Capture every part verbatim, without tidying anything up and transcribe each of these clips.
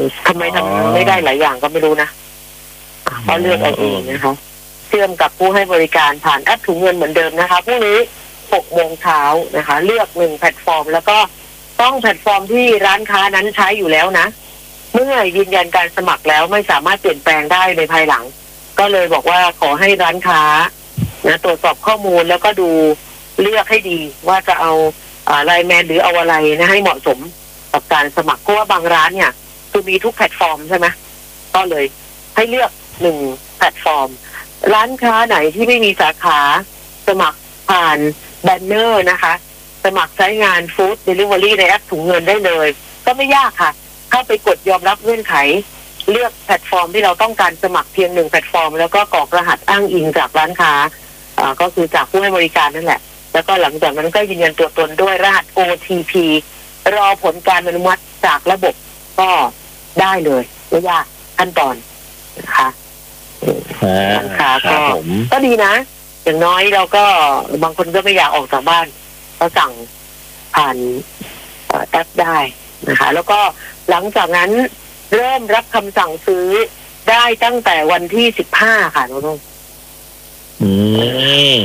ทำไมทำไม่ได้หลายอย่างก็ไม่รู้นะก็เลือกเอาเองนะคะเชื่อมกับผู้ให้บริการผ่านแอปถุงเงินเหมือนเดิมนะคะพรุ่งนี้หกโมงเช้านะคะเลือกหนึ่งแพลตฟอร์มแล้วก็ต้องแพลตฟอร์มที่ร้านค้านั้นใช้อยู่แล้วนะเมื่อยืนยันการสมัครแล้วไม่สามารถเปลี่ยนแปลงได้ในภายหลังก็เลยบอกว่าขอให้ร้านค้านะตรวจสอบข้อมูลแล้วก็ดูเลือกให้ดีว่าจะเอาไลน์แมนหรือเอาอะไรนะให้เหมาะสมกับการสมัครเพราะว่าบางร้านเนี่ยคือมีทุกแพลตฟอร์มใช่ไหมก็เลยให้เลือกหนึ่งแพลตฟอร์มร้านค้าไหนที่ไม่มีสาขาสมัครผ่านแบนเนอร์นะคะสมัครใช้งานฟู้ดเดลิเวอรี่ในแอปถุงเงินได้เลยก็ไม่ยากค่ะเข้าไปกดยอมรับเงื่อนไขเลือกแพลตฟอร์มที่เราต้องการสมัครเพียงหนึ่งแพลตฟอร์มแล้วก็กรอกรหัสอ้างอิงจากร้านค้าอ่าก็คือจากผู้ให้บริการนั่นแหละแล้วก็หลังจากนั้นก็ยืนยันตัวตนด้วยรหัส โอ ที พี รอผลการอนุมัติจากระบบก็ได้เลยไม่ยากขั้นตอนนะคะร้านค้าก็ก็ดีนะอย่างน้อยเราก็บางคนก็ไม่อยากออกจากบ้านก็สั่งผ่านแอปได้นะคะแล้วก็หลังจากนั้นเริ่มรับคำสั่งซื้อได้ตั้งแต่วันที่สิบห้าค่ะน้องๆอืม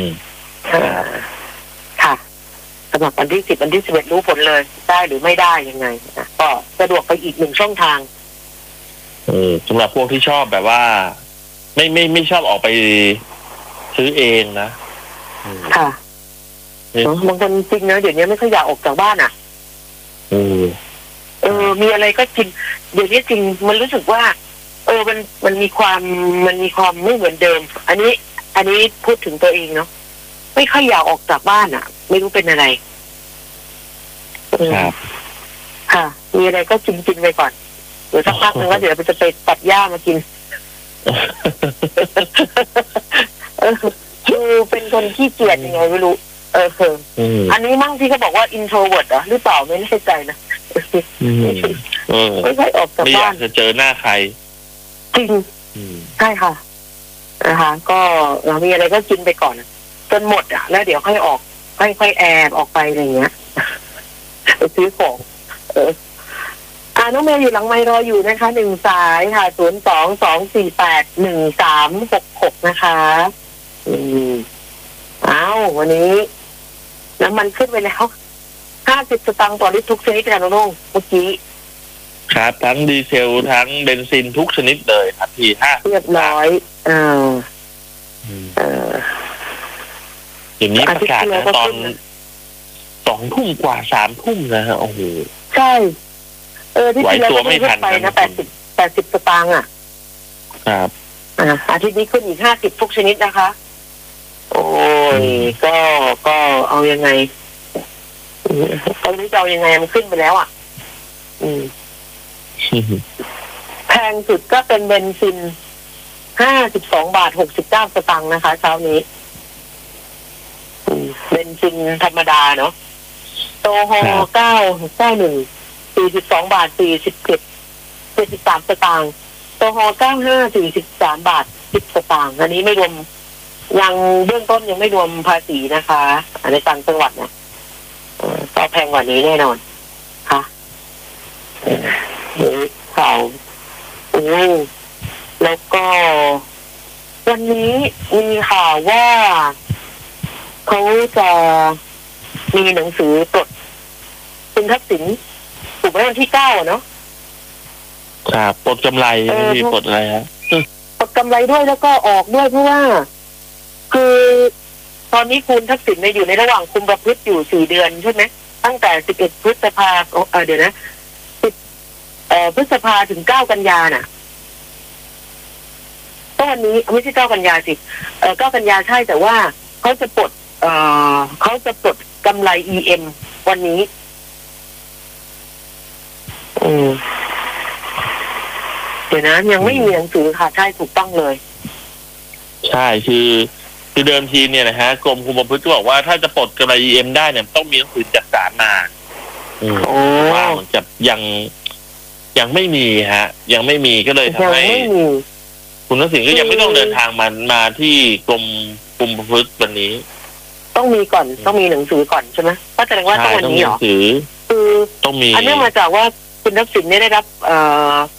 ค่ะสำหรับวันที่สิบวันที่สิบเอ็ดรู้ผลเลยได้หรือไม่ได้ยังไงนะก็สะดวกไปอีกหนึ่งช่องทางเออสำหรับพวกที่ชอบแบบว่าไม่ไม่ไม่ชอบออกไปซื้อเองนะค่ะบางคนจริงนะเดี๋ยวนี้ไม่ค่อยอยากออกจากบ้านอ่ะเออเออมีอะไรก็จริงเดี๋ยวนี้จริงมันรู้สึกว่าเออมันมันมีความมันมีความไม่เหมือนเดิมอันนี้อันนี้พูดถึงตัวเองเนาะไม่ค่อยอยากออกจากบ้านอ่ะไม่รู้เป็นอะไรครับค่ะมีอะไรก็กินกินไปก่อนเดี๋ยวสักพักนึงว่าเดี๋ยวจะไปตัดหญ้ามากินเออคือเป็นคนขี้เกียจยังไงไม่รู้เออเอออันนี้มั่งที่เขาบอกว่า introvert เหรอหรือเปล่าไม่แน่ใจนะไม่ใช่ออกจากบ้านไม่อยากจะเจอหน้าใครจริงใช่ค่ะนะคะก็เรามีอะไรก็กินไปก่อนจนหมดอ่ะแล้วเดี๋ยวค่อยออกค่อยๆแอบออกไปอะไรเงี้ยไปซื้อของเอออ่าน้องเมย์อยู่หลังไมค์รออยู่นะคะหนึ่งสายค่ะศูนย์สองสองสี่แปดหนึ่งสามหกหกนะคะอืมอ้าววันนี้น้ำมันขึ้นไปแล้วห้าสิบสตางค์ต่อลิตรทุกชนิดค่ะน้องเมื่อกี้ครับทั้งดีเซลทั้งเบนซินทุกชนิดเลยครับพี่ห้าเรียบร้อยเออเอออย่างนี้ประกาศนะตอนสองทุ่มกว่าสามทุ่มนะฮะโอ้โหใช่เออที่ที่เราไม่ทันไปนะแปดสิบแปดสิบสตางค์อ่ะครับอ่าอาทิตย์นี้ขึ้นอีกห้าสิบทุกชนิดนะคะโอ้ยก็ก็เอายังไงตอนนี้จะเอายังไงมันขึ้นไปแล้วอ่ะอืมแพงสุดก็เป็นเบนซินห้าสิบสองบาทหกสิบเก้าสตางค์นะคะเช้านี้เบนซินธรรมดาเนาะโซฮอล์เก้าเก้าหนึ่งสี่สิบสองบาทสี่สิบเจ็ดเจ็ดสิบสามสตางค์โซฮอล์เก้าห้าสี่สิบสามบาทสิบสตางค์อันนี้ไม่รวมยังเบื้องต้นยังไม่รวมภาษีนะคะในต่างจังหวัดเนี่ยก็แพงกว่านี้แน่นอนค่ะข่าวโอ้แล้วก็วันนี้มีข่าวว่าเขาจะมีหนังสือปลดคุณทักษิณถูกไหมวันที่เก้าเนาะครับปลดกำไรมีปลดอะไรฮะปลดกำไรด้วยแล้วก็ออกด้วยเพราะว่าคือตอนนี้คุณทักษิณเนี่ยอยู่ในระหว่างคุมประพฤติอยู่สี่เดือนใช่ไหมตั้งแต่สิบเอ็ดพฤษภาเออเดี๋ยวนะสิบเอ่อพฤษภาถึงเก้ากันยาน่ะก็วันนี้ไม่ใช่เก้ากันยาสิเออเก้ากันยาใช่แต่ว่าเขาจะปลดเอ่อเขาจะปลดกำไร อี เอ็ม วันนี้อืมเดี๋ยวนะยังไม่มีหนังสือค่ะใช่ถูกต้องเลยใช่คือคือเดิมทีเนี่ยนะฮะกรมคุมประพฤติก็บอกว่าถ้าจะปลดกำไร อี เอ็ม ได้เนี่ยต้องมีหนังสือจากศาลมาว่ามันจะยังยังไม่มีฮะยังไม่มีก็เลยทำให้คุณทักษิณก็ยังไม่ต้องเดินทางมามาที่กรมคุมประพฤติวันนี้ต้องมีก่อนต้องมีหนังสือก่อนใช่ไหมก็แสดงว่าต้องวันนี้เหรอคือต้องมีอันนี้มาจากว่าคุณทักษิณเนี่ยได้รับเอ่อ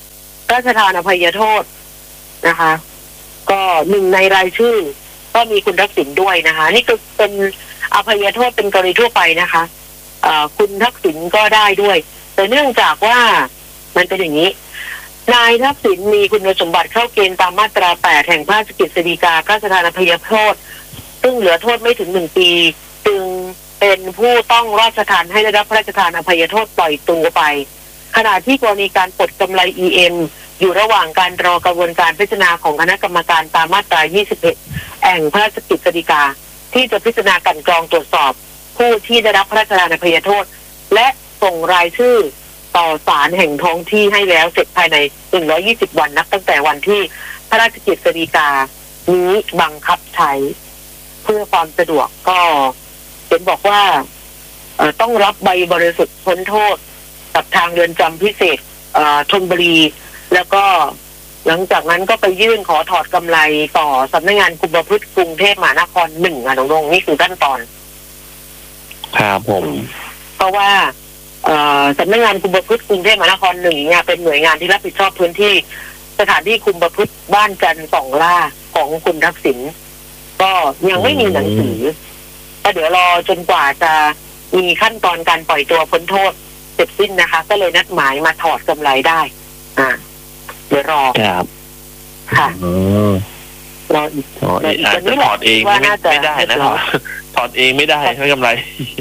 พระราชทานอภัยโทษนะคะ ก็หนึ่งในรายชื่อก็มีคุณทักษิณด้วยนะคะ นี่ก็เป็นอภัยโทษเป็นกรณีทั่วไปนะคะคุณทักษิณก็ได้ด้วยแต่เนื่องจากว่ามันเป็นอย่างนี้นายทักษิณมีคุณสมบัติเข้าเกณฑ์ตามมาตราแปดแห่งพระราชกฤษฎีกาพระราชทานอภัยโทษซึ่งเหลือโทษไม่ถึงหนึ่งปีจึงเป็นผู้ต้องราชทานให้ได้รับพระราชทานอภัยโทษปล่อยตัวไปขณะที่กรณีการปลดกำไร อี เอ็ม อยู่ระหว่างการรอกระบวนการพิจารณาของคณะกรรมการตามมาตรายี่สิบเอ็ดแห่งพระราชกฤษฎีกาที่จะพิจารณากลั่นกรองตรวจสอบผู้ที่ได้รับพระราชทานอภัยโทษและส่งรายชื่อต่อศาลแห่งท้องที่ให้แล้วเสร็จภายในหนึ่งร้อยยี่สิบวันนับตั้งแต่วันที่พระราชกฤษฎีกานี้บังคับใช้เพื่อความสะดวกก็เห็นบอกว่าเอ่อต้องรับใบบริสุทธิ์พ้นโทษกับทางเรือนจำพิเศษธนบุรีแล้วก็หลังจากนั้นก็ไปยื่นขอถอดกำไรต่อสำนักงานคุมประพฤติกรุงเทพมหานครหนึ่งอ่ะน้องๆนี่คือขั้นตอนครับผมเพราะว่าสำนักงานคุมประพฤติกรุงเทพมหานครหนึ่งเนี่ยเป็นหน่วยงานที่รับผิดชอบพื้นที่สถานที่คุมประพฤติบ้านจันทร์สองล่าของคุณทักษิณก็ยังไม่มีหนังสือก็เดี๋ยวรอจนกว่าจะมีขั้นตอนการปล่อยตัวพ้นโทษเสร็จสิ้นนะคะก็เลยนัดหมายมาถอดกำไรได้อ่าเดี๋ยวรอครับค่ะรออีกอาจจะถอดเองไม่ได้นะครับถอดเองไม่ได้ไม่กำไร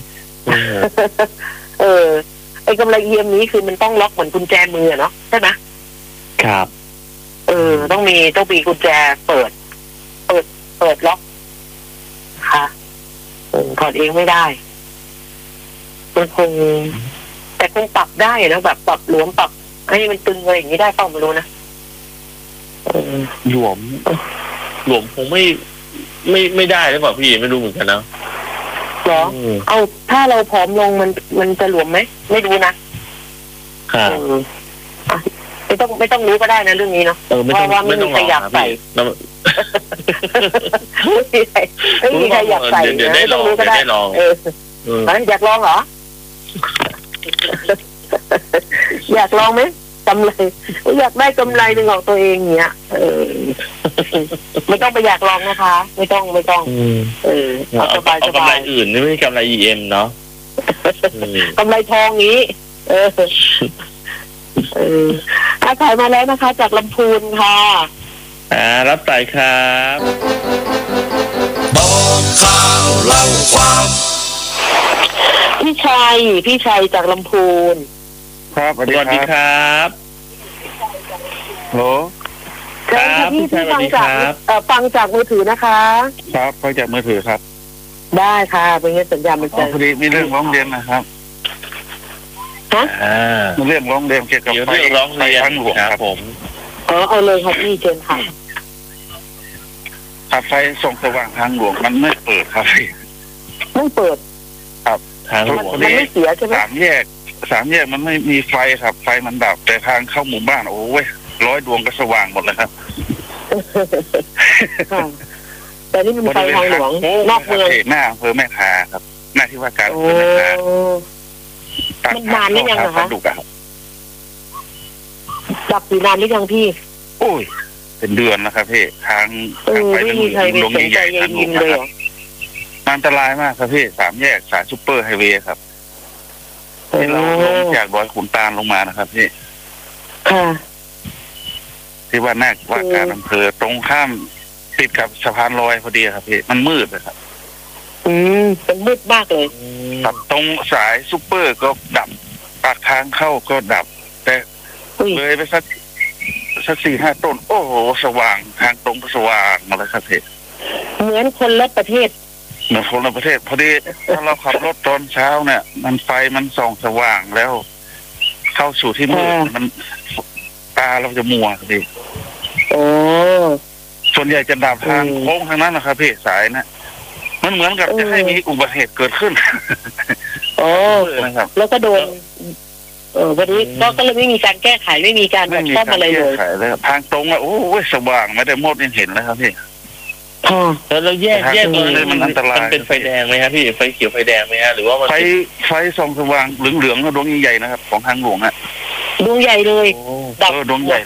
เออไอ้กำไรเอียมนี้คือมันต้องล็อกเหมือนกุญแจมือเนาะใช่ไหมครับเออต้องมีต้องมีกุญแจเปิดเปิดเปิดล็อกค่ะถอดเองไม่ได้มันคงแต่คงปรับได้นะแบบปรับหลวมปรับให้มันตึงอะไรอย่างนี้ได้เปล่าไม่รู้นะหลวมหลวมคงไม่ไม่ไม่ได้หรือเปล่าพี่ไม่รู้เหมือนกันนะหรอเอาถ้าเราผอมลงมันมันจะหลวมไหมไม่รู้นะครับไม่ต้องไม่ต้องรู้ก็ได้นะเรื่องนี้เนาะเพราะว่าไม่มีใครอยากใส่ไม่มีใครไม่มีใครอยากใส่นะไม่ต้องรู้ก็ได้เออมันอยากลองเหรออยากลองไหมกำไรอยากได้กำไรหนึ่งของตัวเองเนี้ยเออไม่ต้องไปอยากลองนะคะไม่ต้องไม่ต้องเออเอาสบายสบายกำไรอื่นไม่ใช่กำไร อี เอ็ม เนาะกำไรทองนี้เออเอออาถ่ายมาแล้วนะคะจากลำพูนค่ะอ่ารับสายครับบอกข่าวเล่าความพี่ชัยพี่ชัยจากลำพูนครับสวัสดีครับโหครับพี่พี่ฟังจากเอ่อฟังจากมือถือนะคะครับฟังจากมือถือครับได้ค่ะเป็นไงสัญญาณมันจะพอดีมีเรื่องร้องเรียนนะครับฮะมีเรื่องร้องเรียนเกี่ยวกับไฟร้องเรียนทางหลวงครับผมเออเอาเลยครับพี่เชิญค่ะไฟส่องสว่างทางหลวงมันไม่เปิดครับไม่เปิดครับทางหลวงมันไม่เสียใช่ไหมสามแยกสามแยกมันไม่มีไฟครับไฟมันดับแต่ทางเข้าหมู่บ้านโอ้ยร้อยดวงก็สว่างหมดเลยครับแต่นี่มันไฟทางหลวงนอกเมืองหน้าอำเภอแม่ทาครับหน้าที่ว่าการอำเภอแม่ทามันนานหรือยังคะดับอยู่นานหรือยังพี่โอ้ยเป็นเดือนนะครับพี่ทางทางไฟมันลงใหญ่ๆทางหลวงนะครับอันตรายมากครับพี่สามแยกสายซุปเปอร์ไฮเวย์ครับที่เราลงจากดอยขุนตาลลงมานะครับพี่ค่ะที่ว่าหน้าว่าการอำเภอตรงข้ามติดกับสะพานลอยพอดีครับพี่มันมืดเลยครับอืมเป็นมืดมากเลยครับตรงสายซุปเปอร์ก็ดับปากทางเข้าก็ดับแต่เลยไปสักสักสี่ห้าต้นโอ้โหสว่างทางตรงก็สว่างมาเลยครับพี่เหมือนคนละประเทศเหมือนคนละประเทศพอดีถ้าเราขับรถตอนเช้าเนี่ยมันไฟมันส่องสว่างแล้วเข้าสู่ที่มืดมันตาเราจะมัวครับพี่โอ้ส่วนใหญ่จะดับทางโค้งทางนั้นนะครับพี่สายนะมันเหมือนกับจะให้มีอุบัติเหตุเกิดขึ้นโอ้แล้วก็โดนเออวันนี้ก็ก็เลยไม่มีการแก้ไขไม่มีการแบบซ่อมอะไรเลยทางตรงอะโอ้ยสว่างไม่ได้มดยังเห็นเลยครับพี่แล้วเราแยกแยกเลยมันอันตรายมันเป็นไฟแดงไหมครับพี่ไฟเขียวไฟแดงไหมฮะหรือว่าไฟไฟส่องสว่างเหลืองๆดวงใหญ่ๆนะครับของทางหลวงฮะดวงใหญ่เลยดับดวงใหญ่